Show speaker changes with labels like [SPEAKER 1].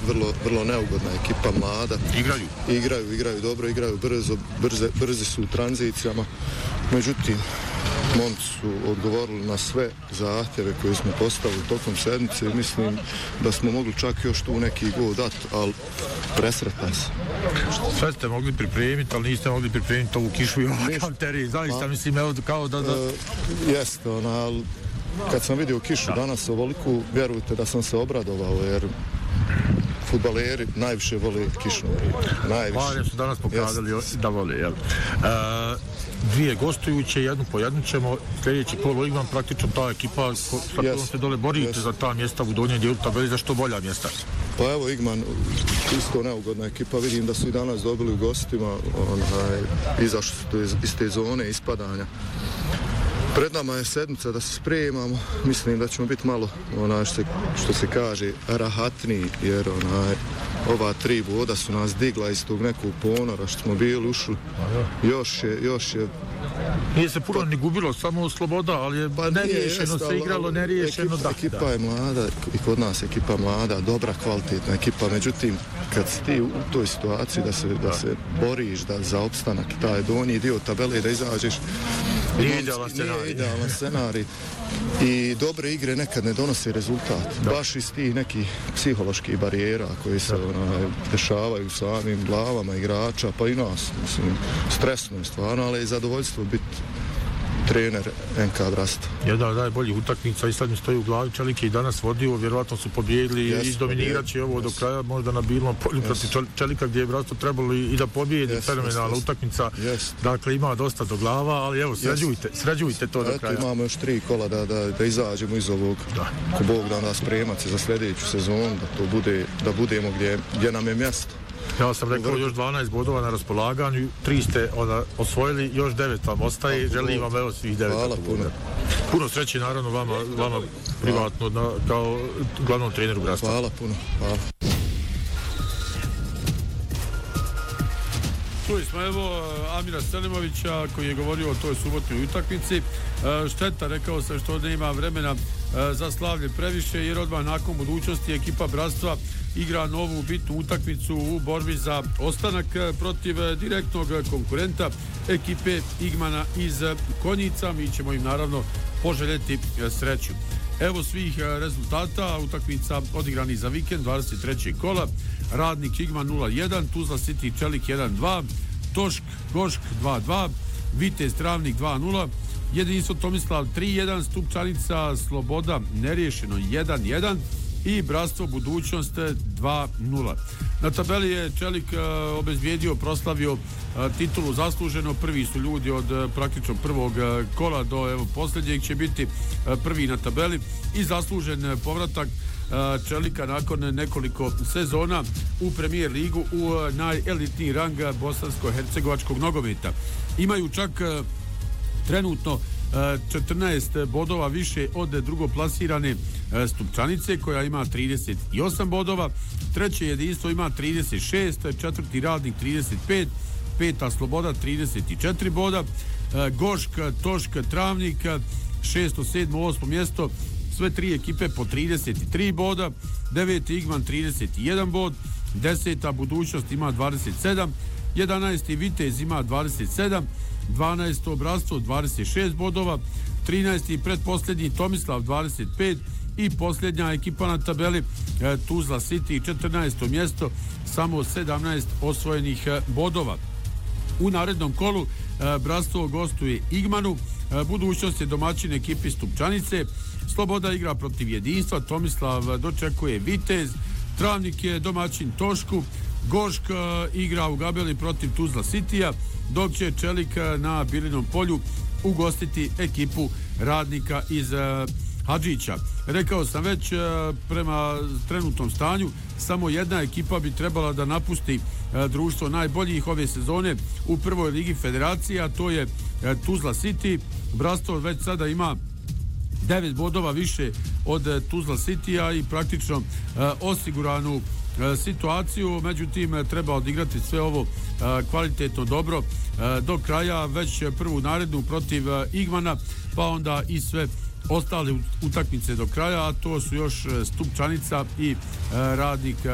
[SPEAKER 1] vrlo neugodna ekipa, mlada. Igraju dobro, igraju brzi su u tranzicijama. Međutim, momci su odgovorili na sve zahtjeve koje smo postavili tokom sedmice i mislim da smo mogli čak još tu neki gol dati, ali presretan se.
[SPEAKER 2] Sve ste mogli pripremiti, ali niste mogli pripremiti ovu kišu i ovakav teren. Zaista mislim, evo kao da...
[SPEAKER 1] Jeste, ali kad sam vidio kišu danas ovoliku, vjerujte da sam se obradovao, jer fudbaleri najviše vole kišno vrijeme.
[SPEAKER 2] Najviše. Su danas pokazali da vole, jel? Dvije gostujuće, jednu po jednu ćemo, sljedeći kolo Igman, praktično ta ekipa sa kojom se dole borite za ta mjesta u donjem dijelu tabeli, za što bolja mjesta?
[SPEAKER 1] Pa evo Igman, isto neugodna ekipa, vidim da su i danas dobili u gostima, izašli su iz te zone ispadanja. Pred nama je sedmica da se spremamo, mislim da ćemo biti malo, što se kaže, rahatniji, jer ova 3 boda su nas digla iz tog nekog ponora što smo bili ušli. Još je...
[SPEAKER 2] Nije se puno ni gubilo, samo sloboda, ali je neriješeno se igralo, neriješeno da.
[SPEAKER 1] Ekipa je mlada, i kod nas ekipa mlada, dobra, kvalitetna ekipa, međutim, kad si ti u toj situaciji da se boriš za opstanak, taj donji dio tabele da izađeš,
[SPEAKER 2] nije
[SPEAKER 1] idealan scenarij i dobre igre nekad ne donose rezultat. Baš iz tih nekih psiholoških barijera koji se dešavaju samim glavama igrača, pa i nas. Mislim, stresno je stvarno, ali je zadovoljstvo biti trener NK Brasta.
[SPEAKER 2] Jedna od najboljih utakmica i sad mi stoji u glavi, Čelik je i danas vodio, vjerovatno su pobjedili i izdominirat će ovo do kraja, možda na bilnom polju protiv Čelika gdje je Brasto trebalo i da pobjedi, fenomenalna utakmica. Dakle, ima dosta do glava, ali evo, sređujte to do kraja.
[SPEAKER 1] Imamo još 3 kola da izađemo iz ovog, ko Bog da nas spremati se za sljedeću sezonu, da budemo gdje nam je mjesto.
[SPEAKER 2] Ja sam rekao još 12 bodova na raspolaganju, 3 ste osvojili, još 9 vam ostaje, želim vam evo svih 9.
[SPEAKER 1] Hvala puno.
[SPEAKER 2] Puno sreće naravno vama privatno kao glavnom treneru Brasta.
[SPEAKER 1] Hvala puno, hvala.
[SPEAKER 3] Čuli smo evo Amira Selimovića koji je govorio o toj subotnoj utakmici. Šteta, rekao sam, što nema vremena za slavlje previše, jer odmah nakon budućnosti ekipa Bratstva igra novu bitnu utakmicu u borbi za ostanak protiv direktnog konkurenta ekipe Igmana iz Konjica. Mi ćemo im naravno poželjeti sreću. Evo svih rezultata utakmica odigranih za vikend 23. kola. Radnik Igman 0-1, Tuzla City Čelik 1-2, Tošk Gošk 2-2, Vitez Travnik 2-0, Jedinstvo Tomislav 3-1, Stupčanica Sloboda neriješeno 1-1 i Bratstvo Budućnost 2-0. Na tabeli je Čelik obezbijedio, proslavio titulu zasluženo. Prvi su ljudi od praktično prvog kola do posljednjeg će biti prvi na tabeli i zaslužen povratak Čelika nakon nekoliko sezona u Premier ligu u najelitniji rang bosansko-hercegovačkog nogometa. Imaju čak trenutno 14 bodova više od drugoplasirane Stupčanice koja ima 38 bodova, treće jedinstvo ima 36, četvrti Radnik 35, peta Sloboda 34 boda, Gošk, Tošk, Travnik 6., 7., 8. mjesto, sve 3 ekipe po 33 boda, 9. Igman 31 bod, 10. Budućnost ima 27, 11. Vitez ima 27, 12. Bratstvo 26 bodova, 13. pretposljednji Tomislav 25 i posljednja ekipa na tabeli Tuzla City 14. mjesto, samo 17 osvojenih bodova. U narednom kolu Bratstvo gostuje Igmanu, Budućnost je domaćin ekipi Stupčanice, Sloboda igra protiv Jedinstva, Tomislav dočekuje Vitez, Travnik je domaćin Tošku, Gošk igra u Gabeli protiv Tuzla Citya, dok će Čelik na Bilinom polju ugostiti ekipu Radnika iz Hadžića. Rekao sam već, prema trenutnom stanju, samo jedna ekipa bi trebala da napusti društvo najboljih ove sezone u prvoj ligi federacije, a to je Tuzla City. Bratstvo već sada ima 9 bodova više od Tuzla Citya i praktično osiguranu situaciju, međutim treba odigrati sve ovo kvalitetno dobro do kraja, već prvu narednu protiv Igmana, pa onda i sve ostale utakmice do kraja, a to su još Stupčanica i Radnik